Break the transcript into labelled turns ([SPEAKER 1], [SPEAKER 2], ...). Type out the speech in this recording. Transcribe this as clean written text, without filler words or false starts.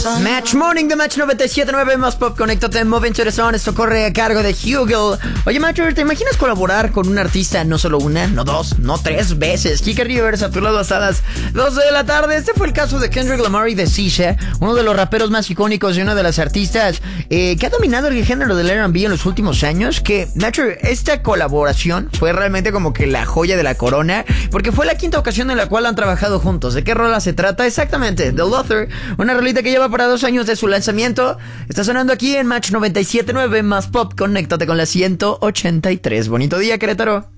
[SPEAKER 1] Match Morning de Match 97.9 más Pop. Conéctate en Moving to the Sun. Esto corre a cargo de Hugel. Oye, Macho, ¿te imaginas colaborar con un artista no solo una, no dos, no tres veces? Kike Rivers a tu lado hasta las 12 de la tarde. Este fue el caso de Kendrick Lamar y de Sisha, uno de los raperos más icónicos y una de las artistas que ha dominado el género del R&B en los últimos años. Que, Macho, esta colaboración fue realmente como que la joya de la corona, porque fue la quinta ocasión en la cual han trabajado juntos. ¿De qué rola se trata? Exactamente, The Lothar, una rolita que lleva para 2 años de su lanzamiento. Está sonando aquí en Match 97.9 más Pop. Conéctate con la 183. Bonito día, Querétaro.